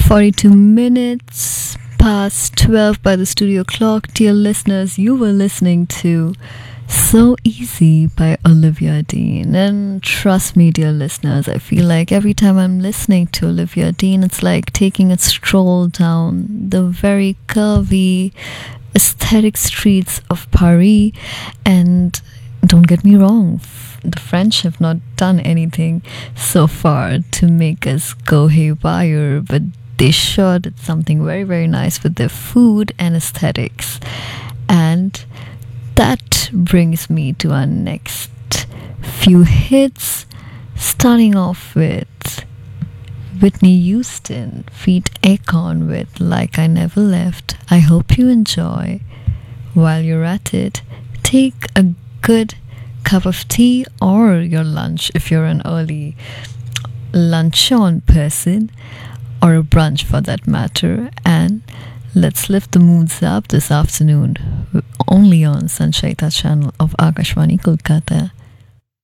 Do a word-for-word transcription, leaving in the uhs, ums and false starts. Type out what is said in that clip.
forty-two minutes past twelve by the studio clock. Dear listeners, you were listening to So Easy by Olivia Dean. And trust me, dear listeners, I feel like every time I'm listening to Olivia Dean, it's like taking a stroll down the very curvy, aesthetic streets of Paris. And don't get me wrong, the French have not done anything so far to make us go haywire, but they sure did something very, very nice with their food and aesthetics. And that brings me to our next few hits, starting off with Whitney Houston feat. Akon with Like I Never Left. I hope you enjoy. While you're at it, take a good cup of tea or your lunch if you're an early luncheon person, or a brunch for that matter, and let's lift the moods up this afternoon only on Sanchita channel of Akashvani Kolkata.